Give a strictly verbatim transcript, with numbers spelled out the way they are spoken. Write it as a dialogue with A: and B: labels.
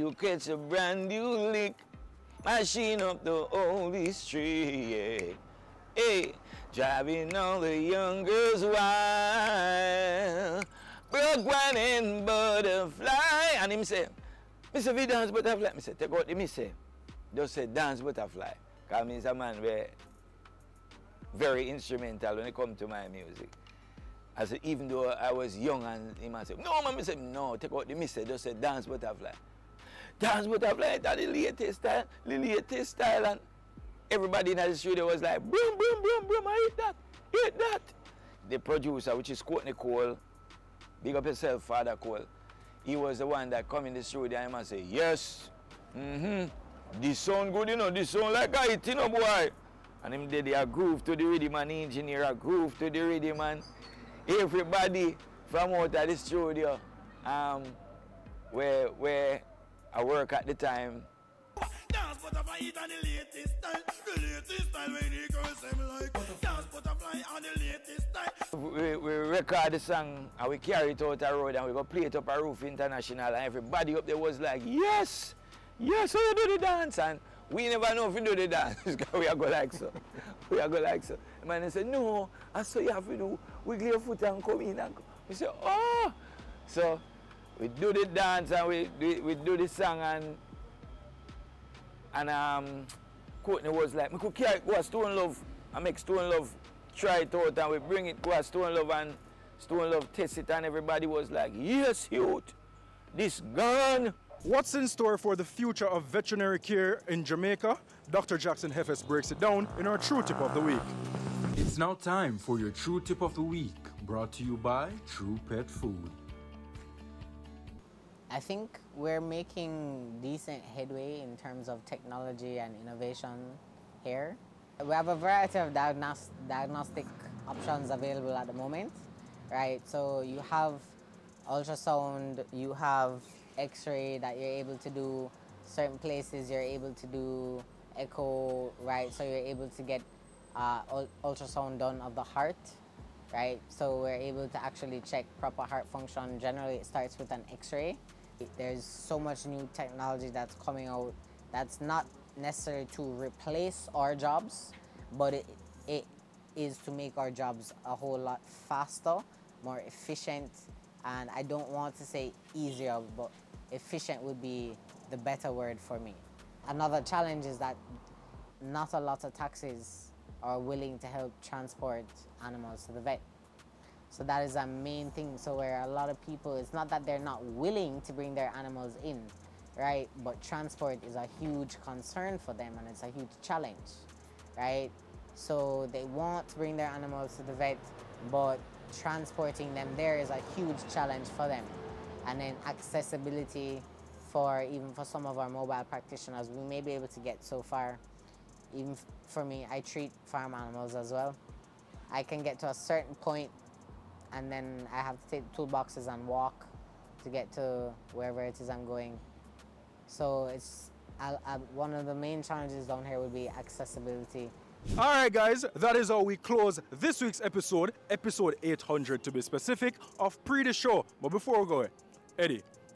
A: to catch a brand new lick. Machine up the old street, yeah. Hey, driving all the young girls wild. Broke one and butterfly. And him say, Mister V dance butterfly. I say, take out the me say. Just say dance butterfly. Because I'm a man where very instrumental when it comes to my music. I said, even though I was young and he might say, no, man, I said, no, take out the me say, just say dance butterfly. Dance butterfly, that's the latest style, the latest style. And everybody in the studio was like, boom, boom, boom, boom, I hate that, hate that. The producer, which is Courtney Cole, big up yourself, Father Cole, he was the one that come in the studio and say, yes, mm-hmm, this sound good, you know, this sound like I hit, you know, boy. And him did a groove to the rhythm, and the engineer a groove to the rhythm, and everybody from out of the studio, um, where, where I work at the time.
B: Dance butterfly on the latest style, the latest style when the girls them like. Dance butterfly on the latest style.
A: We, we record the song and we carry it out the road and we go play it up a Roof International, and everybody up there was like, yes, yes, so you do the dance. And we never know if you do the dance, because we are go like so. We are go like so. The man said, no, I saw you have to do, wiggle your foot and come in. And we say, oh. So we do the dance and we, we, we do the song, and and um, Courtney was like, we could carry it, go to Stone Love and make Stone Love try it out, and we bring it, go to Stone Love, and Stone Love test it, and everybody was like, yes, youth, this gun.
C: What's in store for the future of veterinary care in Jamaica? Doctor Jackson Hefes breaks it down in our True Tip of the Week.
D: It's now time for your True Tip of the Week, brought to you by True Pet Food.
E: I think we're making decent headway in terms of technology and innovation here. We have a variety of diagnos- diagnostic options available at the moment, right? So you have ultrasound, you have X-ray that you're able to do. Certain places you're able to do echo, right? So you're able to get uh, ultrasound done of the heart, right? So we're able to actually check proper heart function. Generally, it starts with an X-ray. There's so much new technology that's coming out that's not necessary to replace our jobs, but it, it is to make our jobs a whole lot faster, more efficient, and I don't want to say easier, but efficient would be the better word for me. Another challenge is that not a lot of taxis are willing to help transport animals to the vet. So that is a main thing. So where a lot of people, it's not that they're not willing to bring their animals in, right? But transport is a huge concern for them, and it's a huge challenge, right? So they want to bring their animals to the vet, but transporting them there is a huge challenge for them. And then accessibility for, even for some of our mobile practitioners, we may be able to get so far. Even for me, I treat farm animals as well. I can get to a certain point, and then I have to take toolboxes and walk to get to wherever it is I'm going. So it's I, I, one of the main challenges down here would be accessibility.
C: All right, guys, that is how we close this week's episode, episode eight hundred to be specific, of Pre The Show. But before we go, Eddie,